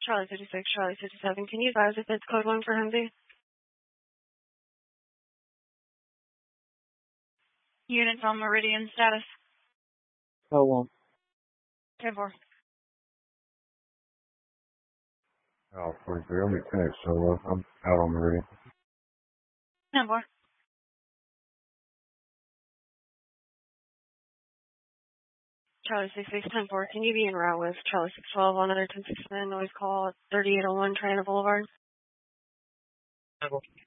Charlie 56, Charlie 57. Can you advise if it's code 1 for Humvee? Units on Meridian status. Code 1. 10-4. Oh, 43. I'm Lieutenant Solo. I'm out on Meridian. 10-4. Charlie 66, 10-4. Can you be en route with Charlie 612 on another 10-6 noise call at 3801 Triana Boulevard? 10-4.